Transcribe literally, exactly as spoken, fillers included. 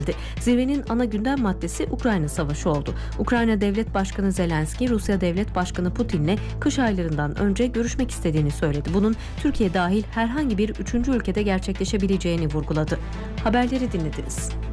Zirvenin ana gündem maddesi Ukrayna Savaşı oldu. Ukrayna Devlet Başkanı Zelenski, Rusya Devlet Başkanı Putin'le kış aylarından önce görüşmek istediğini söyledi. Bunun Türkiye dahil herhangi bir üçüncü ülkede gerçekleşebileceğini vurguladı. Haberleri dinlediniz.